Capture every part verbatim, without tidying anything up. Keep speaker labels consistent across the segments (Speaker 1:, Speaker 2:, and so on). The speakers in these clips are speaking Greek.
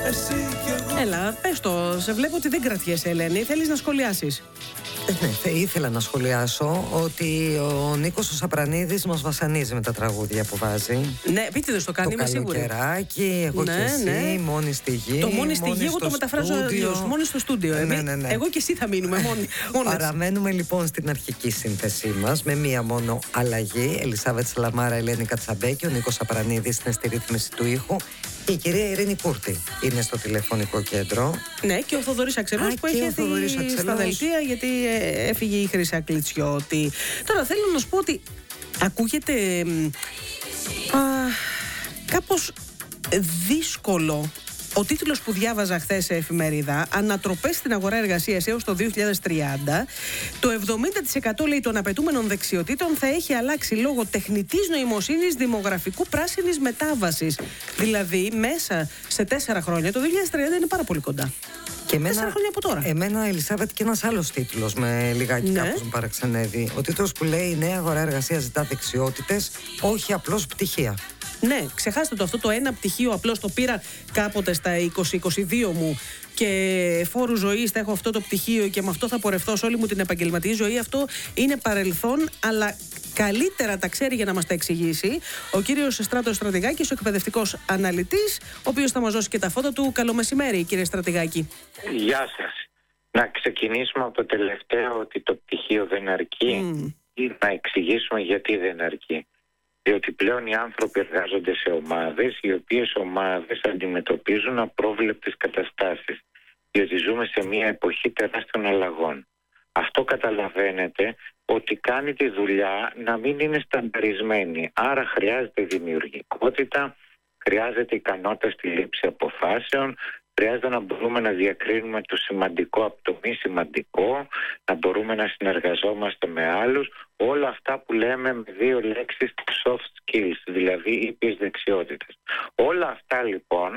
Speaker 1: Έλα, πες το, σε βλέπω ότι δεν κρατιέσαι, Ελένη. Θέλεις να σχολιάσεις?
Speaker 2: Ναι, θα ήθελα να σχολιάσω ότι ο Νίκος ο Σαπρανίδης μας βασανίζει με τα τραγούδια που βάζει.
Speaker 1: Ναι, επίτηδες το κάνει, είμαι σίγουρη.
Speaker 2: Το καλοκαιράκι, εγώ
Speaker 1: ναι,
Speaker 2: και εσύ,
Speaker 1: ναι.
Speaker 2: μόνοι στη γη.
Speaker 1: Το μόνοι στη γη, εγώ το μεταφράζω αλλιώς. Μόνοι στο στούντιο.
Speaker 2: Ναι, ναι, ναι.
Speaker 1: Εγώ και εσύ θα μείνουμε μόνοι.
Speaker 2: Παραμένουμε λοιπόν στην αρχική σύνθεσή μας με μία μόνο αλλαγή. Ελισάβετ Σαλαμάρα, Ελένη Κατσαμπέκη, ο Νίκος Σαπρανίδης είναι στη ρύθμιση του ήχου. Και η κυρία Ειρήνη Κούρτη είναι στο τηλεφωνικό κέντρο.
Speaker 1: Ναι, και ο Θοδωρής Αξελός που έχει έρθει στα δελτία, γιατί έφυγε η Χρυσά Κλιτσιώτη. Τώρα θέλω να σου πω ότι ακούγεται α, κάπως δύσκολο ο τίτλος που διάβαζα χθες σε εφημερίδα, ανατροπές στην αγορά εργασίας έως το δύο χιλιάδες τριάντα. Το εβδομήντα τοις εκατό λέει των απαιτούμενων δεξιοτήτων θα έχει αλλάξει λόγω τεχνητής νοημοσύνης, δημογραφικού πράσινης μετάβασης. Δηλαδή μέσα σε τέσσερα χρόνια, το δύο χιλιάδες τριάντα είναι πάρα πολύ κοντά. Και εμένα, τέσσερα χρόνια από τώρα.
Speaker 2: Εμένα, Ελισάβετ, και ένας άλλος τίτλος με λιγάκι ναι. κάπως μου παραξενεύει. Ο τίτλος που λέει «Η νέα αγορά εργασίας ζητά δεξιότητες, όχι απλώς πτυχία».
Speaker 1: Ναι, ξεχάστε το αυτό το ένα πτυχίο, απλώς το πήρα κάποτε στα είκοσι είκοσι δύο μου και φόρου ζωής θα έχω αυτό το πτυχίο και με αυτό θα πορευτώ σε όλη μου την επαγγελματική ζωή. Αυτό είναι παρελθόν, αλλά καλύτερα τα ξέρει για να μας τα εξηγήσει ο κύριος Στράτος Στρατηγάκης, ο εκπαιδευτικός αναλυτής, ο οποίος θα μας δώσει και τα φώτα του. Καλό μεσημέρι, κύριε Στρατηγάκη.
Speaker 3: Γεια σας. Να ξεκινήσουμε από το τελευταίο, ότι το πτυχίο δεν αρκεί mm. ή να εξηγήσουμε γιατί δεν αρκεί. Διότι πλέον οι άνθρωποι εργάζονται σε ομάδες, οι οποίες ομάδες αντιμετωπίζουν απρόβλεπτες καταστάσεις. Διότι ζούμε σε μια εποχή τεράστιων αλλαγών. Αυτό καταλαβαίνετε ότι κάνει τη δουλειά να μην είναι στανταρισμένη. Άρα χρειάζεται δημιουργικότητα, χρειάζεται ικανότητα στη λήψη αποφάσεων, χρειάζεται να μπορούμε να διακρίνουμε το σημαντικό από το μη σημαντικό, να μπορούμε να συνεργαζόμαστε με άλλους. Όλα αυτά που λέμε με δύο λέξεις soft skills, δηλαδή ήπιες δεξιότητες. Όλα αυτά λοιπόν,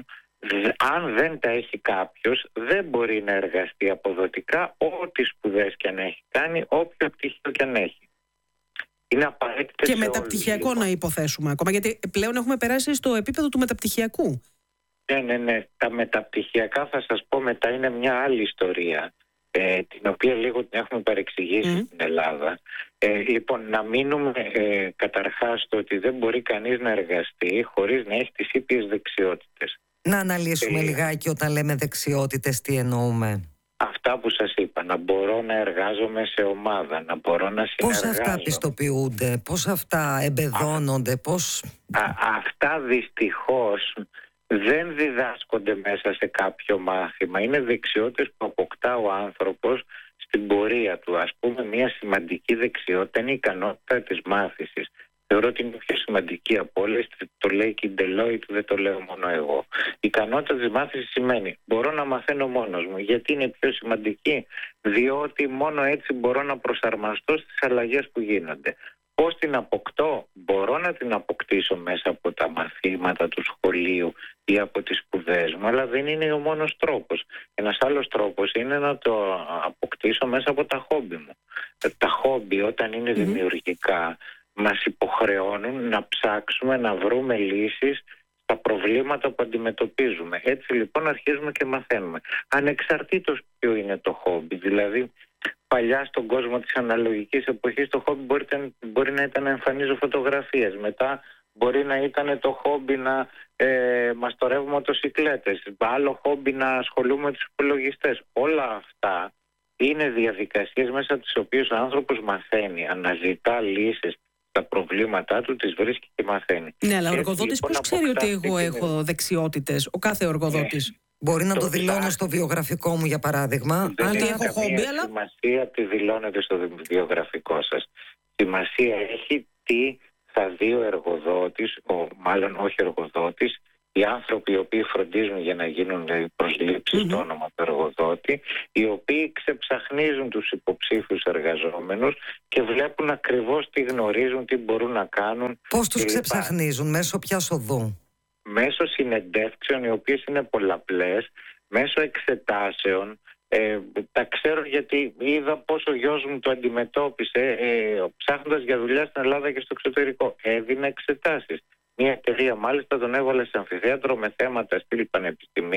Speaker 3: αν δεν τα έχει κάποιος, δεν μπορεί να εργαστεί αποδοτικά ό,τι σπουδές και αν έχει κάνει, όποιο πτυχίο και αν έχει. Είναι απαραίτητο.
Speaker 1: Και μεταπτυχιακό λοιπόν. Να υποθέσουμε ακόμα, γιατί πλέον έχουμε περάσει στο επίπεδο του μεταπτυχιακού.
Speaker 3: Ναι, ναι, ναι. Τα μεταπτυχιακά θα σας πω μετά είναι μια άλλη ιστορία, ε, την οποία λίγο την έχουμε παρεξηγήσει mm. στην Ελλάδα. Ε, λοιπόν, να μείνουμε ε, καταρχάς στο ότι δεν μπορεί κανείς να εργαστεί χωρίς να έχει τις ήπιες δεξιότητες.
Speaker 2: Να αναλύσουμε ε, λιγάκι όταν λέμε δεξιότητες τι εννοούμε.
Speaker 3: Αυτά που σας είπα, να μπορώ να εργάζομαι σε ομάδα, να μπορώ να συνεργάζομαι.
Speaker 2: Πώς αυτά πιστοποιούνται, πώς αυτά εμπεδώνονται, α, πώς...
Speaker 3: Α, αυτά δυστυχώς δεν διδάσκονται μέσα σε κάποιο μάθημα. Είναι δεξιότητες που αποκτά ο άνθρωπος στην πορεία του. Ας πούμε, μια σημαντική δεξιότητα είναι η ικανότητα της μάθησης. Θεωρώ ότι είναι πιο σημαντική από όλες. Το λέει και η Deloitte, δεν το λέω μόνο εγώ. Η ικανότητα της μάθησης σημαίνει μπορώ να μαθαίνω μόνος μου. Γιατί είναι πιο σημαντική? Διότι μόνο έτσι μπορώ να προσαρμοστώ στις αλλαγές που γίνονται. Πώς την αποκτώ? Μπορώ να την αποκτήσω μέσα από τα μαθήματα του σχολείου ή από τις σπουδές μου, αλλά δεν είναι ο μόνος τρόπος. Ένας άλλος τρόπος είναι να το αποκτήσω μέσα από τα χόμπι μου. Τα χόμπι όταν είναι mm-hmm. δημιουργικά μας υποχρεώνουν να ψάξουμε, να βρούμε λύσεις στα προβλήματα που αντιμετωπίζουμε. Έτσι λοιπόν αρχίζουμε και μαθαίνουμε. Ανεξαρτήτως ποιο είναι το χόμπι, δηλαδή παλιά στον κόσμο της αναλογικής εποχής το χόμπι μπορεί, μπορεί να ήταν να εμφανίζω φωτογραφίες. Μετά μπορεί να ήταν το χόμπι να ε, μαστορεύουμε μοτοσικλέτες. Άλλο χόμπι να ασχολούμαι με τους υπολογιστές. Όλα αυτά είναι διαδικασίες μέσα από τις οποίες ο άνθρωπος μαθαίνει, αναζητά λύσεις στα προβλήματά του, τις βρίσκει και μαθαίνει.
Speaker 1: Ναι, αλλά ο εργοδότης πώς ξέρει ότι εγώ έχω δεξιότητες, ο κάθε εργοδότης?
Speaker 2: Ναι. Μπορεί να το, το δηλώνω διδά... στο βιογραφικό μου, για παράδειγμα.
Speaker 3: Δεν
Speaker 1: ότι
Speaker 3: έχει
Speaker 1: έχω χόμπι, αλλά...
Speaker 3: σημασία τι δηλώνετε στο βιογραφικό σας. Σημασία έχει τι θα δει ο εργοδότης, ο, μάλλον όχι εργοδότης, οι άνθρωποι οι οποίοι φροντίζουν για να γίνουν οι προσλήψεις mm-hmm. στο όνομα του εργοδότη, οι οποίοι ξεψαχνίζουν τους υποψήφιους εργαζόμενους και βλέπουν ακριβώς τι γνωρίζουν, τι μπορούν να κάνουν.
Speaker 2: Πώς τους ξεψαχνίζουν, μέσω ποιας οδού?
Speaker 3: Μέσω συνεντεύξεων, οι οποίες είναι πολλαπλές, μέσω εξετάσεων. Ε, τα ξέρω γιατί είδα πώς ο γιος μου το αντιμετώπισε ε, ψάχνοντας για δουλειά στην Ελλάδα και στο εξωτερικό. Έδινε εξετάσεις. Μια εταιρεία μάλιστα τον έβαλε σε αμφιθέατρο με θέματα στυλ πανεπιστημίου,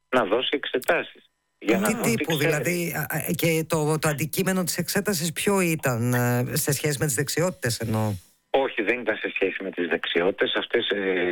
Speaker 3: να δώσει εξετάσεις. Για
Speaker 2: Τι
Speaker 3: να
Speaker 2: τύπου, δηλαδή, και το, το αντικείμενο της εξέτασης ποιο ήταν, σε σχέση με τις δεξιότητες εννοώ?
Speaker 3: Όχι, δεν ήταν σε σχέση με τις δεξιότητες. Αυτές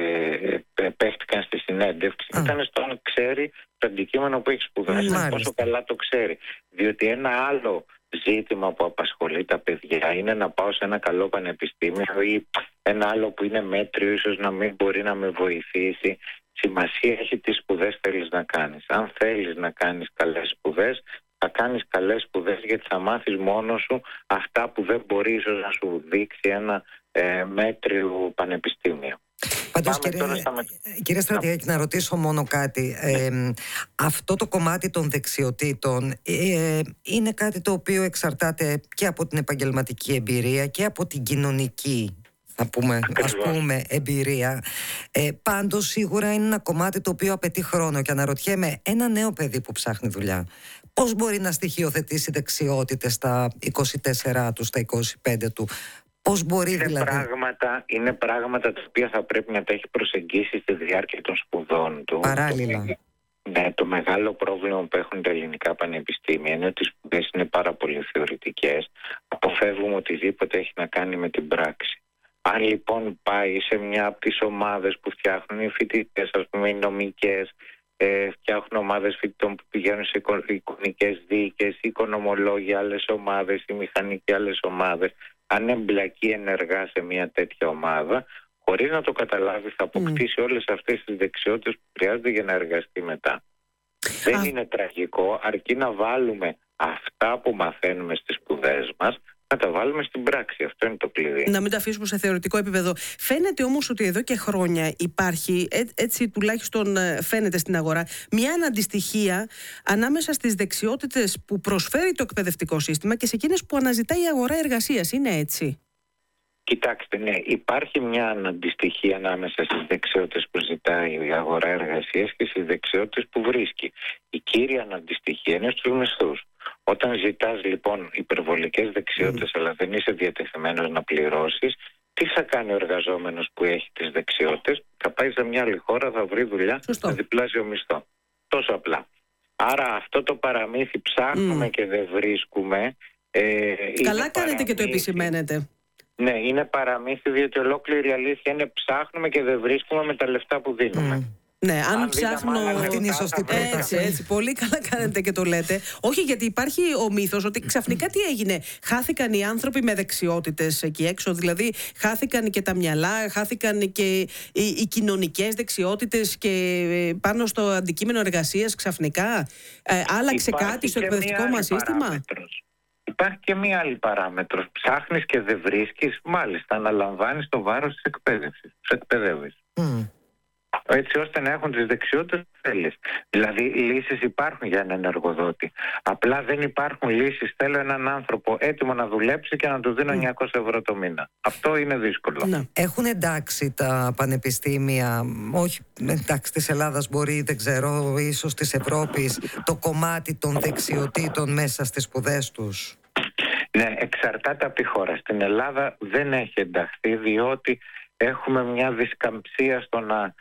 Speaker 3: ε, ε, παίχτηκαν στη συνέντευξη. Α. Ήταν στο αν ξέρει το αντικείμενο που έχει σπουδάσει, πόσο καλά το ξέρει. Διότι ένα άλλο ζήτημα που απασχολεί τα παιδιά είναι να πάω σε ένα καλό πανεπιστήμιο, ή ένα άλλο που είναι μέτριο, ίσως να μην μπορεί να με βοηθήσει. Σημασία έχει τι σπουδές θέλεις να κάνεις. Αν θέλεις να κάνεις καλές σπουδές, θα κάνεις καλές σπουδές, γιατί θα μάθεις μόνος σου αυτά που δεν μπορεί ίσως να σου δείξει ένα ε, μέτριο πανεπιστήμιο.
Speaker 2: Πάντως, κύριε, στα... κύριε Στρατηγάκη, να ρωτήσω μόνο κάτι. Ε, αυτό το κομμάτι των δεξιοτήτων ε, είναι κάτι το οποίο εξαρτάται και από την επαγγελματική εμπειρία και από την κοινωνική, θα πούμε, ας πούμε, εμπειρία. Ε, πάντως, σίγουρα είναι ένα κομμάτι το οποίο απαιτεί χρόνο. Και αναρωτιέμαι, ένα νέο παιδί που ψάχνει δουλειά, πώς μπορεί να στοιχειοθετήσει δεξιότητες στα είκοσι τέσσερα του, στα είκοσι πέντε του? Πώς μπορεί
Speaker 3: είναι
Speaker 2: δηλαδή?
Speaker 3: Πράγματα, είναι πράγματα τα οποία θα πρέπει να τα έχει προσεγγίσει στη διάρκεια των σπουδών του.
Speaker 2: Παράλληλα.
Speaker 3: Το, ναι, το μεγάλο πρόβλημα που έχουν τα ελληνικά πανεπιστήμια είναι ότι οι σπουδές είναι πάρα πολύ θεωρητικές. Αποφεύγουμε οτιδήποτε έχει να κάνει με την πράξη. Αν λοιπόν πάει σε μια από τις ομάδες που φτιάχνουν οι φοιτητές, ας πούμε οι νομικές, ε, φτιάχνουν ομάδες φοιτητών που πηγαίνουν σε εικονικές δίκες, οι οικονομολόγοι άλλες ομάδες, οι μηχανικοί άλλες ομάδες, αν εμπλακεί ενεργά σε μια τέτοια ομάδα, χωρίς να το καταλάβει, θα αποκτήσει mm. όλες αυτές τις δεξιότητες που χρειάζεται για να εργαστεί μετά. Ah. Δεν είναι τραγικό, αρκεί να βάλουμε αυτά που μαθαίνουμε στις σπουδές μας, να τα βάλουμε στην πράξη. Αυτό είναι το κλειδί.
Speaker 1: Να μην τα αφήσουμε σε θεωρητικό επίπεδο. Φαίνεται όμως ότι εδώ και χρόνια υπάρχει, έτσι τουλάχιστον φαίνεται στην αγορά, μια αναντιστοιχία ανάμεσα στις δεξιότητες που προσφέρει το εκπαιδευτικό σύστημα και σε εκείνες που αναζητάει η αγορά εργασίας. Είναι έτσι?
Speaker 3: Κοιτάξτε, ναι, υπάρχει μια αναντιστοιχία ανάμεσα στις δεξιότητες που ζητάει η αγορά εργασίας και στις δεξιότητες που βρίσκει. Η κύρια αναντιστοιχία είναι στους μισθούς. Όταν ζητάς λοιπόν υπερβολικές δεξιότητες mm. αλλά δεν είσαι διατεθειμένος να πληρώσεις, τι θα κάνει ο εργαζόμενος που έχει τις δεξιότητες? Θα πάει σε μια άλλη χώρα, θα βρει δουλειά με διπλάσιο μισθό. Τόσο απλά. Άρα αυτό το παραμύθι ψάχνουμε mm. και δεν βρίσκουμε. Ε,
Speaker 1: Καλά κάνετε και το επισημαίνετε.
Speaker 3: Ναι, είναι παραμύθι, διότι ολόκληρη η αλήθεια είναι ψάχνουμε και δεν βρίσκουμε με τα λεφτά που δίνουμε.
Speaker 1: Mm. Ναι, αν, αν ψάχνω.
Speaker 2: Αυτή είναι η σωστή πρόταση.
Speaker 1: Έτσι, έτσι. Πολύ καλά κάνετε και το λέτε. Όχι, γιατί υπάρχει ο μύθος ότι ξαφνικά τι έγινε? Χάθηκαν οι άνθρωποι με δεξιότητες εκεί έξω. Δηλαδή, χάθηκαν και τα μυαλά, χάθηκαν και οι, οι κοινωνικές δεξιότητες και πάνω στο αντικείμενο εργασίας ξαφνικά. Ε, άλλαξε υπάρχει κάτι στο εκπαιδευτικό μας σύστημα.
Speaker 3: Παράμετρος. Υπάρχει και μία άλλη παράμετρος. Ψάχνεις και δεν βρίσκεις, μάλιστα αναλαμβάνεις το βάρος της εκπαίδευσης. Τους εκπαιδεύεις. Mm. Έτσι ώστε να έχουν τις δεξιότητες που θέλεις. Δηλαδή λύσεις υπάρχουν για έναν εργοδότη. Απλά δεν υπάρχουν λύσεις. Θέλω έναν άνθρωπο έτοιμο να δουλέψει και να του δίνω εννιακόσια ευρώ το μήνα. Αυτό είναι δύσκολο.
Speaker 2: Να. Έχουν εντάξει τα πανεπιστήμια, όχι εντάξει της Ελλάδας, μπορεί, δεν ξέρω, ίσως της Ευρώπης, το κομμάτι των δεξιοτήτων μέσα στις σπουδές τους?
Speaker 3: Ναι, εξαρτάται από τη χώρα. Στην Ελλάδα δεν έχει ενταχθεί, διότι έχουμε μια δισκαμψία στο να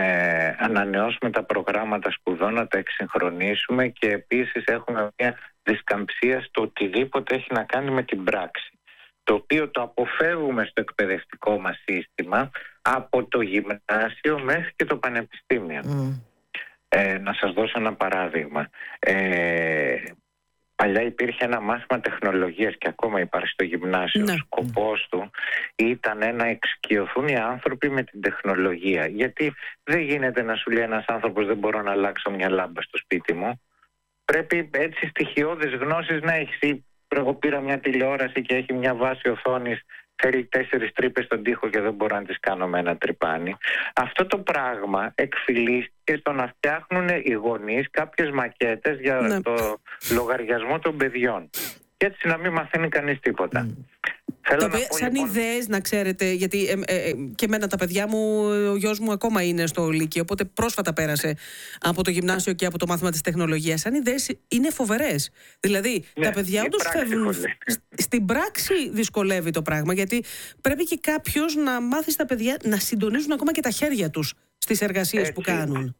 Speaker 3: Ε, ανανεώσουμε τα προγράμματα σπουδών, να τα εξυγχρονίσουμε, και επίσης έχουμε μια δισκαμψία στο οτιδήποτε έχει να κάνει με την πράξη, το οποίο το αποφεύγουμε στο εκπαιδευτικό μας σύστημα από το γυμνάσιο μέχρι και το πανεπιστήμιο. Mm. Ε, να σας δώσω ένα παράδειγμα. Ε, Παλιά υπήρχε ένα μάθημα τεχνολογίας και ακόμα υπάρχει στο γυμνάσιο. Ναι. Ο σκοπός του ήταν να εξοικειωθούν οι άνθρωποι με την τεχνολογία. Γιατί δεν γίνεται να σου λέει ένας άνθρωπος δεν μπορώ να αλλάξω μια λάμπα στο σπίτι μου. Πρέπει έτσι στοιχειώδεις γνώσεις να έχεις. Εγώ πήρα μια τηλεόραση και έχει μια βάση οθόνης, θέλει τέσσερις τρύπες στον τοίχο και δεν μπορώ να τις κάνω με ένα τρυπάνι. Αυτό το πράγμα εκφυλίστηκε στο να φτιάχνουν οι γονείς κάποιες μακέτες για ναι. το λογαριασμό των παιδιών. Και έτσι να μην μαθαίνει κανείς τίποτα. Mm.
Speaker 1: Θέλω το να πω, σαν λοιπόν... ιδέες, να ξέρετε, γιατί ε, ε, ε, και εμένα τα παιδιά μου, ο γιος μου ακόμα είναι στο Λύκειο, οπότε πρόσφατα πέρασε από το γυμνάσιο και από το μάθημα της τεχνολογίας. Σαν ιδέες είναι φοβερές. Δηλαδή, ναι, τα παιδιά όντως φεύγουν. Στην πράξη δυσκολεύει το πράγμα, γιατί πρέπει και κάποιος να μάθει στα παιδιά να συντονίζουν ακόμα και τα χέρια τους στις εργασίες έτσι που κάνουν.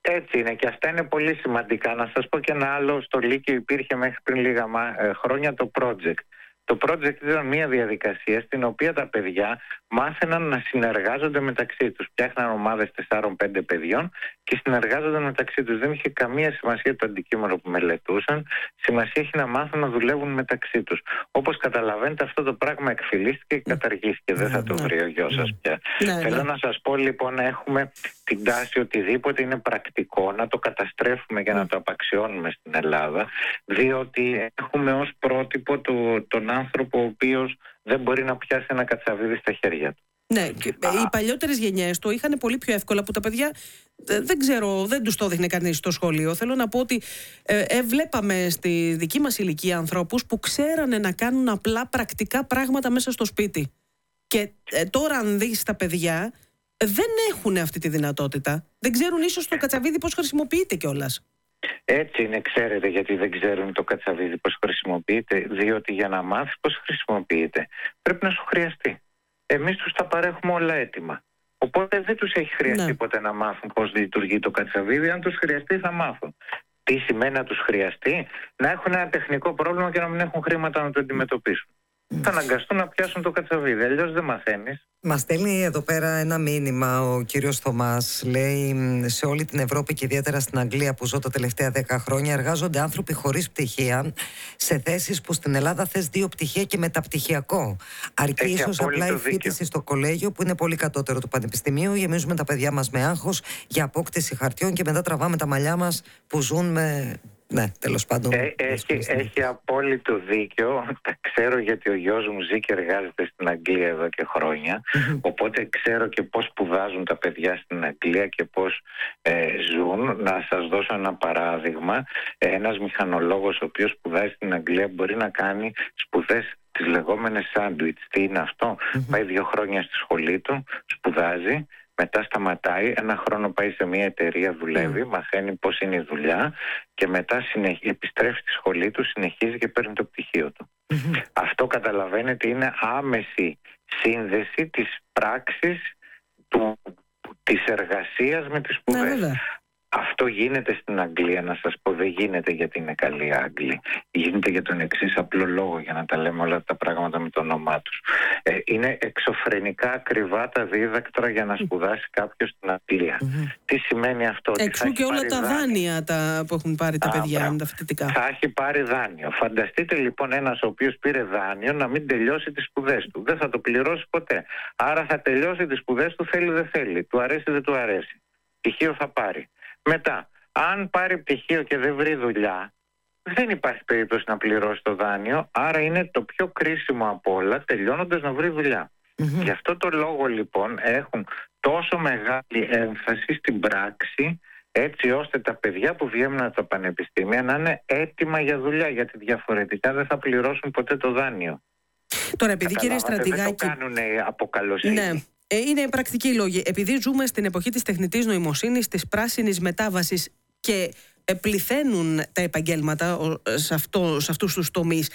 Speaker 3: Έτσι είναι και αυτά είναι πολύ σημαντικά. Να σας πω και ένα άλλο, στο Λύκειο υπήρχε μέχρι πριν λίγα χρόνια το project. Το project ήταν μια διαδικασία στην οποία τα παιδιά μάθαιναν να συνεργάζονται μεταξύ τους. Φτιάχναν ομάδες τεσσάρων πέντε παιδιών και συνεργάζονταν μεταξύ τους. Δεν είχε καμία σημασία το αντικείμενο που μελετούσαν. Σημασία έχει να μάθουν να δουλεύουν μεταξύ τους. Όπως καταλαβαίνετε, αυτό το πράγμα εκφυλίστηκε και καταργήθηκε. Δεν θα το βρει ο γιος σας πια. Θέλω να σας πω λοιπόν να έχουμε την τάση οτιδήποτε είναι πρακτικό να το καταστρέφουμε και να το απαξιώνουμε στην Ελλάδα, διότι έχουμε ως πρότυπο το, τον άνθρωπο ο οποίος δεν μπορεί να πιάσει ένα κατσαβίδι στα χέρια του.
Speaker 1: Ναι, και οι παλιότερες γενιές το είχαν πολύ πιο εύκολα, που τα παιδιά δεν ξέρω, δεν τους το έδειχνε κανείς στο σχολείο. Θέλω να πω ότι ε, ε, βλέπαμε στη δική μας ηλικία ανθρώπους που ξέρανε να κάνουν απλά πρακτικά πράγματα μέσα στο σπίτι. Και ε, τώρα αν δεις τα παιδιά δεν έχουν αυτή τη δυνατότητα. Δεν ξέρουν ίσως το κατσαβίδι πώς χρησιμοποιείται κιόλας.
Speaker 3: Έτσι είναι, ξέρετε γιατί δεν ξέρουν το κατσαβίδι πώς χρησιμοποιείται? Διότι για να μάθεις πώς χρησιμοποιείται πρέπει να σου χρειαστεί. Εμείς τους τα παρέχουμε όλα έτοιμα. Οπότε δεν τους έχει χρειαστεί ναι. ποτέ να μάθουν πώς λειτουργεί το κατσαβίδι. Αν τους χρειαστεί θα μάθουν. Τι σημαίνει να τους χρειαστεί? Να έχουν ένα τεχνικό πρόβλημα και να μην έχουν χρήματα να το αντιμετωπίσουν. Mm. Θα αναγκαστούν να πιάσουν το κατσαβίδι, αλλιώς δεν μαθαίνεις.
Speaker 2: Μας στέλνει εδώ πέρα ένα μήνυμα ο κύριος Θωμάς. Λέει, σε όλη την Ευρώπη και ιδιαίτερα στην Αγγλία που ζω τα τελευταία δέκα χρόνια εργάζονται άνθρωποι χωρίς πτυχία σε θέσεις που στην Ελλάδα θες δύο πτυχία και μεταπτυχιακό. Αρκεί ίσως απλά η φοιτηση στο κολέγιο που είναι πολύ κατώτερο του πανεπιστημίου. Γεμίζουμε τα παιδιά μας με άγχος για απόκτηση χαρτιών και μετά τραβάμε τα μαλλιά μας που ζουν με... Ναι, τέλος πάντων.
Speaker 3: Ε, έχει, έχει απόλυτο δίκιο. Τα ξέρω γιατί ο γιος μου ζει και εργάζεται στην Αγγλία εδώ και χρόνια. Mm-hmm. Οπότε ξέρω και πώς σπουδάζουν τα παιδιά στην Αγγλία και πώς ε, ζουν. Να σας δώσω ένα παράδειγμα. Ένας μηχανολόγος ο οποίος σπουδάζει στην Αγγλία μπορεί να κάνει σπουδές τις λεγόμενες σάντουιτς. Τι είναι αυτό? Mm-hmm. Πάει δύο χρόνια στη σχολή του, σπουδάζει. Μετά σταματάει, ένα χρόνο πάει σε μια εταιρεία, δουλεύει, mm. μαθαίνει πώς είναι η δουλειά και μετά συνεχ... επιστρέφει στη σχολή του, συνεχίζει και παίρνει το πτυχίο του. Mm-hmm. Αυτό καταλαβαίνετε είναι άμεση σύνδεση της πράξης του... της εργασίας με τις σπουδές. Mm-hmm. Αυτό γίνεται στην Αγγλία, να σας πω, δεν γίνεται γιατί είναι καλοί οι Άγγλοι. Γίνεται για τον εξής απλό λόγο, για να τα λέμε όλα τα πράγματα με το όνομά τους. Ε, είναι εξωφρενικά ακριβά τα δίδακτρα για να σπουδάσει κάποιος στην Αγγλία. Mm-hmm. Τι σημαίνει αυτό?
Speaker 1: Εξού και όλα τα δάνεια, δάνεια τα που έχουν πάρει τα Α, παιδιά με τα φοιτητικά.
Speaker 3: Θα έχει πάρει δάνειο. Φανταστείτε λοιπόν ένας ο οποίος πήρε δάνειο να μην τελειώσει τις σπουδές του. Δεν θα το πληρώσει ποτέ. Άρα θα τελειώσει τις σπουδές του, θέλει δεν θέλει. Του αρέσει δεν του αρέσει. Πτυχίο θα πάρει. Μετά, αν πάρει πτυχίο και δεν βρει δουλειά, δεν υπάρχει περίπτωση να πληρώσει το δάνειο, άρα είναι το πιο κρίσιμο από όλα, τελειώνοντας, να βρει δουλειά. Mm-hmm. Γι' αυτό το λόγο λοιπόν έχουν τόσο μεγάλη έμφαση στην πράξη, έτσι ώστε τα παιδιά που βγαίνουν από τα πανεπιστήμια να είναι έτοιμα για δουλειά, γιατί διαφορετικά δεν θα πληρώσουν ποτέ το δάνειο.
Speaker 1: Τώρα, επειδή κύριε Στρατηγάκη...
Speaker 3: Δεν το κάνουν από καλοσύνη.
Speaker 1: Ναι. Είναι πρακτικοί λόγοι. Επειδή ζούμε στην εποχή της τεχνητής νοημοσύνης, της πράσινης μετάβασης και πληθαίνουν τα επαγγέλματα σε, αυτό, σε αυτούς τους τομείς,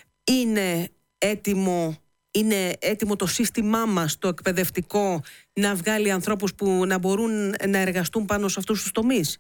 Speaker 1: είναι έτοιμο, είναι έτοιμο το σύστημά μας, το εκπαιδευτικό, να βγάλει ανθρώπους που να μπορούν να εργαστούν πάνω σε αυτούς τους τομείς?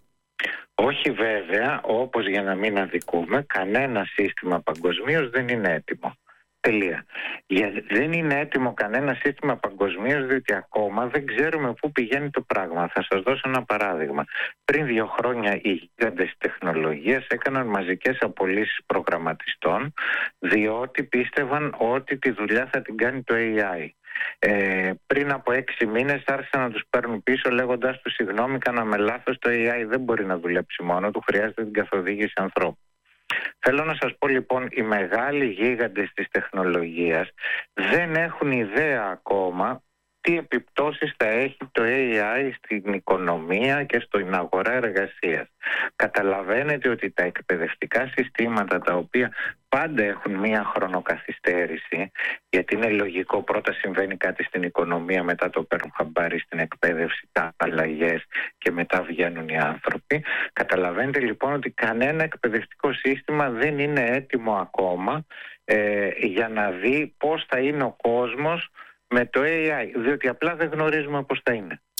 Speaker 3: Όχι βέβαια, όπως για να μην αδικούμε, κανένα σύστημα παγκοσμίως δεν είναι έτοιμο. Τελεία. Δεν είναι έτοιμο κανένα σύστημα παγκοσμίως, διότι ακόμα δεν ξέρουμε πού πηγαίνει το πράγμα. Θα σας δώσω ένα παράδειγμα. Πριν δύο χρόνια οι γίγαντες τεχνολογίας έκαναν μαζικές απολύσεις προγραμματιστών, διότι πίστευαν ότι τη δουλειά θα την κάνει το έι άι. Ε, πριν από έξι μήνες άρχισαν να τους παίρνουν πίσω λέγοντας τους συγγνώμη, κάναμε λάθος, το έι άι δεν μπορεί να δουλέψει μόνο του, χρειάζεται την καθοδήγηση ανθρώπου. Θέλω να σας πω λοιπόν, οι μεγάλοι γίγαντες της τεχνολογίας δεν έχουν ιδέα ακόμα τι επιπτώσεις θα έχει το έι άι στην οικονομία και στην αγορά εργασίας. Καταλαβαίνετε ότι τα εκπαιδευτικά συστήματα, τα οποία πάντα έχουν μία χρονοκαθυστέρηση, γιατί είναι λογικό, πρώτα συμβαίνει κάτι στην οικονομία, μετά το παίρνουν χαμπάρι στην εκπαίδευση, τα αλλαγές και μετά βγαίνουν οι άνθρωποι. Καταλαβαίνετε λοιπόν ότι κανένα εκπαιδευτικό σύστημα δεν είναι έτοιμο ακόμα ε, για να δει πώς θα είναι ο κόσμος με το έι άι, διότι απλά δεν γνωρίζουμε πώς θα είναι.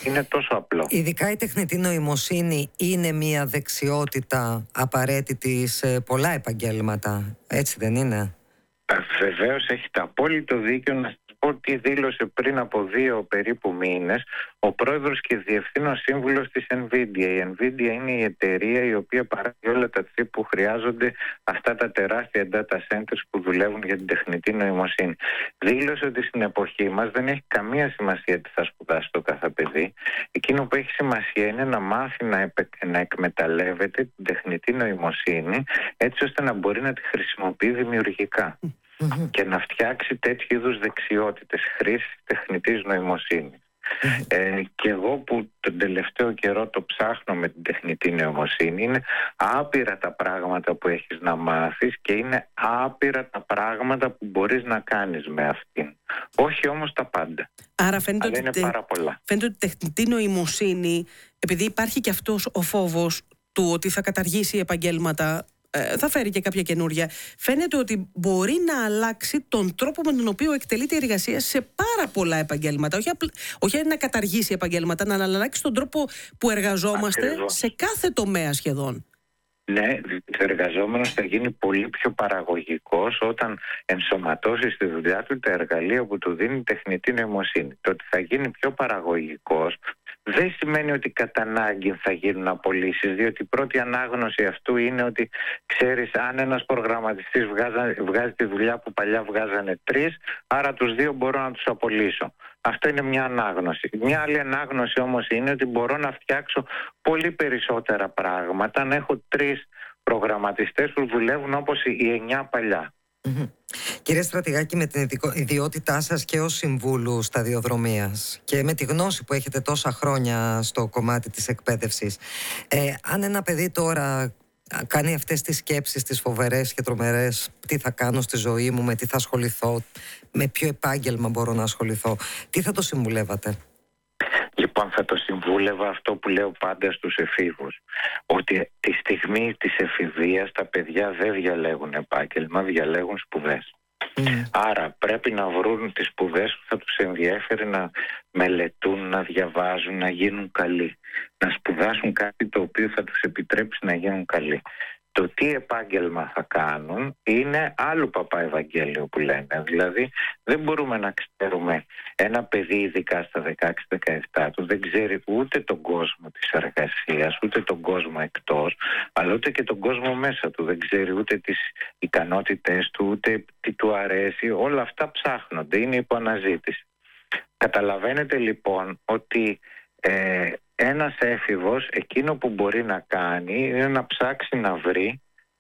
Speaker 3: Είναι τόσο απλό.
Speaker 2: Ειδικά η τεχνητή νοημοσύνη είναι μια δεξιότητα απαραίτητη σε πολλά επαγγέλματα, έτσι δεν είναι?
Speaker 3: Βεβαίως έχετε απόλυτο δίκιο. Να σας πω ότι δήλωσε πριν από δύο περίπου μήνες ο πρόεδρος και διευθύνων σύμβουλος της NVIDIA. Η NVIDIA είναι η εταιρεία η οποία παράγει όλα τα chip που χρειάζονται, αυτά τα τεράστια data centers που δουλεύουν για την τεχνητή νοημοσύνη. Δήλωσε ότι στην εποχή μας δεν έχει καμία σημασία τι θα σπουδάσει το κάθε παιδί. Εκείνο που έχει σημασία είναι να μάθει να, επε... να εκμεταλλεύεται την τεχνητή νοημοσύνη έτσι ώστε να μπορεί να τη χρησιμοποιεί δημιουργικά. Mm-hmm. Και να φτιάξει τέτοιου είδους δεξιότητες χρήσης τεχνητής νοημοσύνης. Mm-hmm. Ε, και εγώ που τον τελευταίο καιρό το ψάχνω με την τεχνητή νοημοσύνη, είναι άπειρα τα πράγματα που έχεις να μάθεις και είναι άπειρα τα πράγματα που μπορείς να κάνεις με αυτήν. Όχι όμως τα πάντα.
Speaker 1: Άρα φαίνεται
Speaker 3: Αλλά
Speaker 1: ότι,
Speaker 3: είναι πάρα πολλά.
Speaker 1: Φαίνεται ότι η τεχνητή νοημοσύνη, επειδή υπάρχει και αυτός ο φόβος του ότι θα καταργήσει επαγγέλματα, θα φέρει και κάποια καινούρια, φαίνεται ότι μπορεί να αλλάξει τον τρόπο με τον οποίο εκτελείται η εργασία σε πάρα πολλά επαγγέλματα. Όχι, απλ... όχι να καταργήσει επαγγέλματα, να αλλάξει τον τρόπο που εργαζόμαστε. Ακριβώς. Σε κάθε τομέα σχεδόν.
Speaker 3: Ναι, ο εργαζόμενος θα γίνει πολύ πιο παραγωγικός όταν ενσωματώσει στη δουλειά του τα εργαλεία που του δίνει η τεχνητή νοημοσύνη. Το ότι θα γίνει πιο παραγωγικός δεν σημαίνει ότι κατά ανάγκη θα γίνουν απολύσεις, διότι η πρώτη ανάγνωση αυτού είναι ότι, ξέρεις, αν ένας προγραμματιστής βγάζα, βγάζει τη δουλειά που παλιά βγάζανε τρεις, άρα τους δύο μπορώ να τους απολύσω. Αυτό είναι μια ανάγνωση. Μια άλλη ανάγνωση όμως είναι ότι μπορώ να φτιάξω πολύ περισσότερα πράγματα, να έχω τρεις προγραμματιστές που δουλεύουν όπως οι εννιά παλιά.
Speaker 2: Mm-hmm. Κύριε Στρατηγάκη, με την ιδιότητά σας και ως συμβούλου σταδιοδρομίας και με τη γνώση που έχετε τόσα χρόνια στο κομμάτι της εκπαίδευσης, ε, αν ένα παιδί τώρα κάνει αυτές τις σκέψεις, τις φοβερές και τρομερές, τι θα κάνω στη ζωή μου, με τι θα ασχοληθώ, με ποιο επάγγελμα μπορώ να ασχοληθώ, τι θα το συμβουλεύατε?
Speaker 3: Λοιπόν, θα το συμβούλευα αυτό που λέω πάντα στους εφήβους, ότι τη στιγμή της εφηβείας τα παιδιά δεν διαλέγουν επάγγελμα, διαλέγουν σπουδές. Mm. Άρα πρέπει να βρουν τις σπουδές που θα τους ενδιαφέρει να μελετούν, να διαβάζουν, να γίνουν καλοί. Να σπουδάσουν κάτι το οποίο θα τους επιτρέψει να γίνουν καλοί. Το τι επάγγελμα θα κάνουν είναι άλλο παπά Ευαγγέλιο που λένε. Δηλαδή δεν μπορούμε να ξέρουμε ένα παιδί, ειδικά στα δεκαέξι δεκαεπτά του, δεν ξέρει ούτε τον κόσμο της εργασίας, ούτε τον κόσμο εκτός, αλλά ούτε και τον κόσμο μέσα του. Δεν ξέρει ούτε τις ικανότητες του, ούτε τι του αρέσει. Όλα αυτά ψάχνονται, είναι υπό αναζήτηση. Καταλαβαίνετε λοιπόν ότι ε, ένας έφηβος εκείνο που μπορεί να κάνει είναι να ψάξει να βρει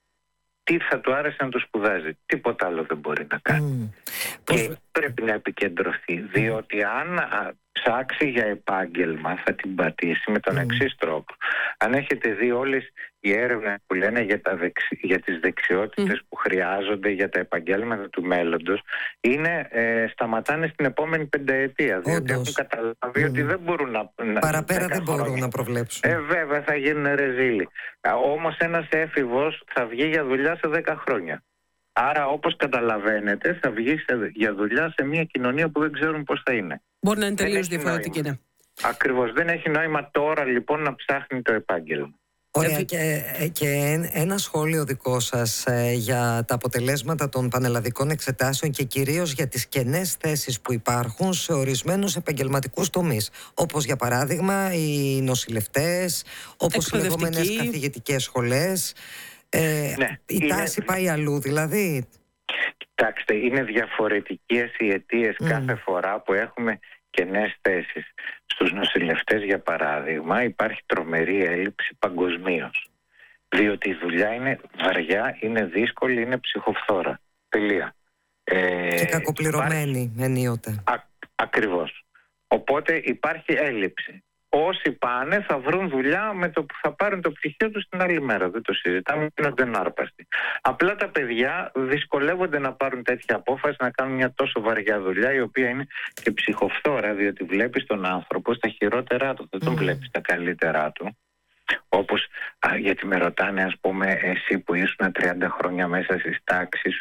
Speaker 3: τι θα του άρεσε να του σπουδάζει. Τίποτα άλλο δεν μπορεί να κάνει. Mm. Και Πώς... πρέπει να επικεντρωθεί, διότι αν ψάξει για επάγγελμα θα την πατήσει με τον mm. εξής τρόπο. Αν έχετε δει όλες οι έρευνες που λένε για, τα δεξι... για τις δεξιότητες mm. που χρειάζονται για τα επαγγέλματα του μέλλοντος, είναι, ε, σταματάνε στην επόμενη πενταετία. Διότι έχουν καταλάβει mm. ότι δεν μπορούν να...
Speaker 2: Παραπέρα δεν μπορούν χρόνια. να προβλέψουν.
Speaker 3: Ε, βέβαια θα γίνουν ρεζίλοι. Όμως ένας έφηβος θα βγει για δουλειά σε δέκα χρόνια. Άρα, όπως καταλαβαίνετε, θα βγει σε, για δουλειά σε μια κοινωνία που δεν ξέρουν πώς θα είναι.
Speaker 1: Μπορεί να είναι τελείως διαφορετική, ναι.
Speaker 3: Ακριβώς. Δεν έχει νόημα τώρα λοιπόν να ψάχνει το επάγγελμα.
Speaker 2: Ωραία, και, και ένα σχόλιο δικό σας ε, για τα αποτελέσματα των πανελλαδικών εξετάσεων και κυρίως για τις κενές θέσεις που υπάρχουν σε ορισμένους επαγγελματικούς τομείς, όπως για παράδειγμα οι νοσηλευτές, όπως οι λεγόμενες καθηγητικές σχολές. Ε, ναι, η είναι... τάση πάει αλλού δηλαδή.
Speaker 3: Κοιτάξτε, είναι διαφορετικές οι αιτίες mm. κάθε φορά που έχουμε κενές θέσεις. Στους νοσηλευτές, για παράδειγμα, υπάρχει τρομερή έλλειψη παγκοσμίως. Διότι η δουλειά είναι βαριά, είναι δύσκολη, είναι ψυχοφθόρα. Τελεία.
Speaker 2: Ε, και κακοπληρωμένη υπάρχει... ενίοτε.
Speaker 3: Α, ακριβώς. Οπότε υπάρχει έλλειψη. Όσοι πάνε θα βρουν δουλειά με το που θα πάρουν το πτυχίο τους την άλλη μέρα. Δεν το συζητάμε, γίνονται ενάρπαστοι. Απλά τα παιδιά δυσκολεύονται να πάρουν τέτοια απόφαση, να κάνουν μια τόσο βαριά δουλειά, η οποία είναι και ψυχοφθόρα, διότι βλέπεις τον άνθρωπο στα χειρότερά του, δεν τον mm. βλέπεις στα καλύτερά του. Όπως, α, γιατί με ρωτάνε, ας πούμε, εσύ που ήσουν τριάντα χρόνια μέσα στις τάξεις,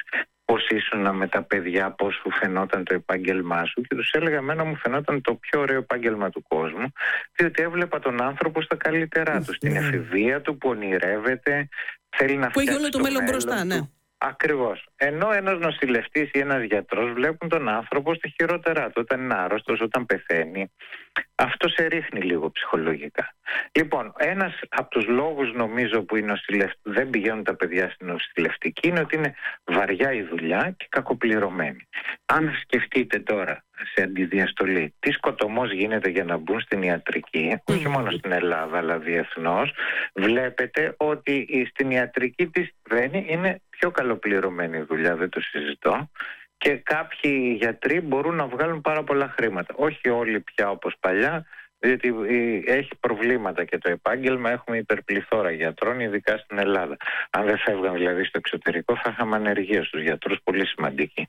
Speaker 3: πώς ήσουν με τα παιδιά, πώς σου φαινόταν το επάγγελμά σου, και τους έλεγα εμένα μου φαινόταν το πιο ωραίο επάγγελμα του κόσμου, διότι έβλεπα τον άνθρωπο στα καλύτερά του, στην εφηβεία του που ονειρεύεται, θέλει να φτιάξει
Speaker 1: που έχει όλο το,
Speaker 3: το
Speaker 1: μέλλον μπροστά, ναι.
Speaker 3: Ακριβώς. Ενώ ένας νοσηλευτής ή ένας γιατρός βλέπουν τον άνθρωπο στα χειρότερά του, όταν είναι άρρωστος, όταν πεθαίνει. Αυτό σε ρίχνει λίγο ψυχολογικά. Λοιπόν, ένας από τους λόγους νομίζω που οι νοσηλευ... δεν πηγαίνουν τα παιδιά στην νοσηλευτική είναι ότι είναι βαριά η δουλειά και κακοπληρωμένη. Αν σκεφτείτε τώρα σε αντιδιαστολή τι σκοτωμός γίνεται για να μπουν στην ιατρική, mm. όχι μόνο στην Ελλάδα αλλά διεθνώς, βλέπετε ότι στην ιατρική της βαίνει είναι πιο καλοπληρωμένη η δουλειά, δεν το συζητώ. Και κάποιοι γιατροί μπορούν να βγάλουν πάρα πολλά χρήματα. Όχι όλοι πια όπως παλιά, διότι έχει προβλήματα και το επάγγελμα. Έχουμε υπερπληθώρα γιατρών, ειδικά στην Ελλάδα. Αν δεν φεύγαν δηλαδή στο εξωτερικό, θα είχαμε ανεργία στους γιατρούς πολύ σημαντική.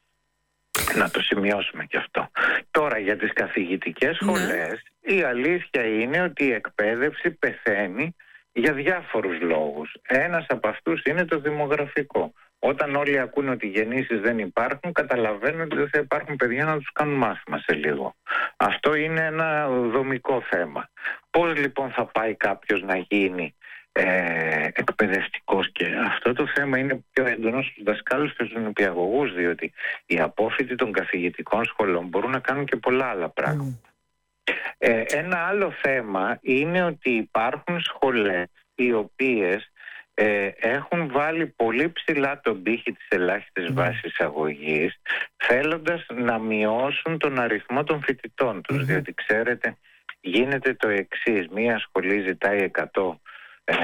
Speaker 3: Να το σημειώσουμε και αυτό. Τώρα για τις καθηγητικές σχολές, ναι. Η αλήθεια είναι ότι η εκπαίδευση πεθαίνει για διάφορους λόγους. Ένας από αυτούς είναι το δημογραφικό. Όταν όλοι ακούνε ότι οι γεννήσεις δεν υπάρχουν, καταλαβαίνουν ότι δεν θα υπάρχουν παιδιά να τους κάνουν μάθημα σε λίγο. Αυτό είναι ένα δομικό θέμα. Πώς λοιπόν θα πάει κάποιος να γίνει ε, εκπαιδευτικός, και αυτό το θέμα είναι πιο έντονο στους δασκάλους και στους νηπιαγωγούς, διότι οι απόφοιτοι των καθηγητικών σχολών μπορούν να κάνουν και πολλά άλλα πράγματα. Mm. Ε, ένα άλλο θέμα είναι ότι υπάρχουν σχολές οι οποίες Ε, έχουν βάλει πολύ ψηλά τον πύχη της ελάχιστης mm. βάσης αγωγής, θέλοντας να μειώσουν τον αριθμό των φοιτητών τους, mm. διότι ξέρετε γίνεται το εξής: μία σχολή ζητάει εκατό, ε,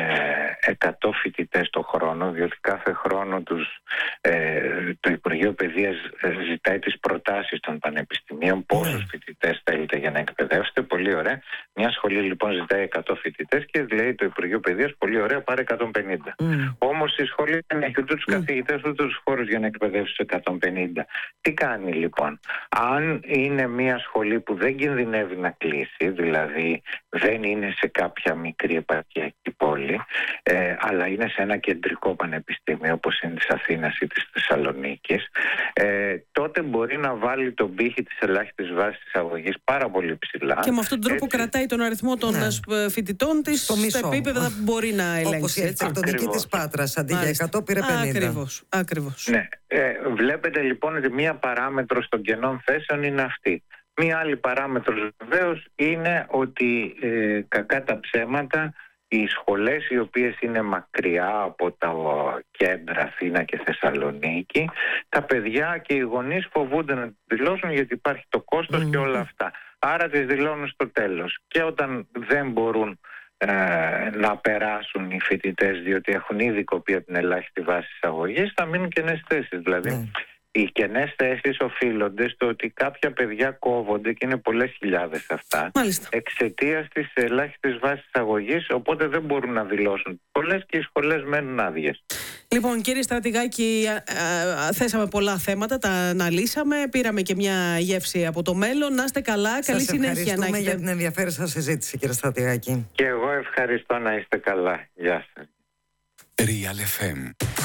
Speaker 3: εκατό φοιτητές το χρόνο, διότι κάθε χρόνο τους, ε, το Υπουργείο Παιδείας ζητάει τις προτάσεις των πανεπιστημίων, πόσους mm. φοιτητές θέλετε για να εκπαιδεύσετε. Πολύ ωραία. Μια σχολή λοιπόν ζητάει εκατό φοιτητές και λέει το Υπουργείο Παιδείας, πολύ ωραία, πάρε εκατόν πενήντα. Mm. Όμως η σχολή δεν έχει ούτε τους mm. καθηγητές ούτε τους χώρους για να εκπαιδεύσει τους εκατόν πενήντα. Τι κάνει λοιπόν? Αν είναι μια σχολή που δεν κινδυνεύει να κλείσει, δηλαδή δεν είναι σε κάποια μικρή επαρχιακή πόλη, ε, αλλά είναι σε ένα κεντρικό πανεπιστήμιο όπως είναι της Αθήνας ή της Θεσσαλονίκης, ε, τότε μπορεί να βάλει τον πύχη της ελάχιστης βάσης αγωγής πάρα πολύ ψηλά. Και
Speaker 1: με αυτόν τον τρόπο έτσι κρατάει τον αριθμό των ναι. φοιτητών της στα επίπεδα που μπορεί να ελέγξει.
Speaker 2: Όπως η αρχιτεκτονική της Πάτρας, αντί για εκατό πήρε πενήντα.
Speaker 1: Ακριβώς, ακριβώς.
Speaker 3: Ναι. Ε, βλέπετε λοιπόν ότι μία παράμετρος των κενών θέσεων είναι αυτή. Μία άλλη παράμετρος βεβαίως είναι ότι ε, κακά τα ψέματα, οι σχολές οι οποίες είναι μακριά από τα κέντρα Αθήνα και Θεσσαλονίκη, τα παιδιά και οι γονείς φοβούνται να τις δηλώσουν γιατί υπάρχει το κόστος mm. και όλα αυτά. Άρα τις δηλώνουν στο τέλος. Και όταν δεν μπορούν ε, να περάσουν οι φοιτητές διότι έχουν ήδη κοπεί από την ελάχιστη βάση εισαγωγής, θα μείνουν κενές θέσεις. Δηλαδή mm. οι κενές θέσεις οφείλονται στο ότι κάποια παιδιά κόβονται, και είναι πολλές χιλιάδες αυτά, εξαιτίας της ελάχιστης βάσης αγωγής, οπότε δεν μπορούν να δηλώσουν. Πολλές και οι σχολές μένουν άδειες.
Speaker 1: Λοιπόν, κύριε Στρατηγάκη, α, α, θέσαμε πολλά θέματα, τα αναλύσαμε, πήραμε και μια γεύση από το μέλλον. Να είστε καλά, καλή
Speaker 2: σας
Speaker 1: συνέχεια να έχετε.
Speaker 2: Ευχαριστούμε για την ενδιαφέρουσα συζήτηση, κύριε Στρατηγάκη.
Speaker 3: Και εγώ ευχαριστώ, να είστε καλά. Γεια σας.
Speaker 4: Real εφ εμ.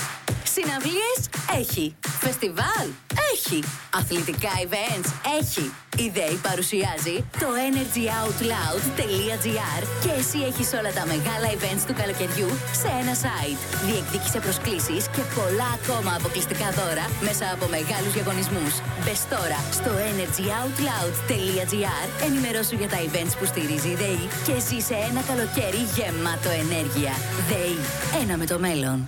Speaker 5: Συναυλίες έχει. Φεστιβάλ έχει. Αθλητικά events έχει. Η ΔΕΗ παρουσιάζει το energyoutloud τελεία τζι άρ και εσύ έχεις όλα τα μεγάλα events του καλοκαιριού σε ένα site. Διεκδίκησε προσκλήσεις και πολλά ακόμα αποκλειστικά δώρα μέσα από μεγάλους διαγωνισμούς. Μπες τώρα στο energyoutloud τελεία τζι άρ, ενημερώσου για τα events που στηρίζει η ΔΕΗ και ζήσε ένα καλοκαίρι γεμάτο ενέργεια. ΔΕΗ, ένα με το μέλλον.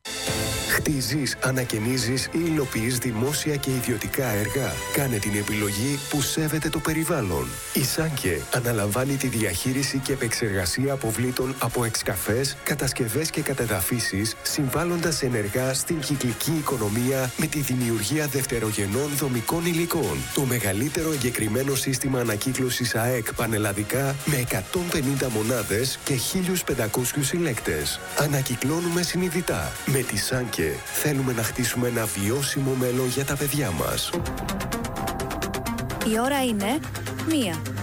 Speaker 4: Χτίζεις, ανακαινίζεις ή υλοποιείς δημόσια και ιδιωτικά έργα. Κάνε την επιλογή που σέβεται το περιβάλλον. Η Σάνκε αναλαμβάνει τη διαχείριση και επεξεργασία αποβλήτων από εξκαφές, κατασκευές και κατεδαφίσεις, συμβάλλοντας ενεργά στην κυκλική οικονομία με τη δημιουργία δευτερογενών δομικών υλικών. Το μεγαλύτερο εγκεκριμένο σύστημα ανακύκλωσης ΑΕΚ πανελλαδικά με εκατόν πενήντα μονάδες και χίλιους πεντακόσιους συλλέκτες. Ανακυκλώνουμε συνειδητά. Με τη Σάνκε θέλουμε να χτίσουμε ένα βιώσιμο μέλλον για τα παιδιά μας.
Speaker 6: Η ώρα είναι μία.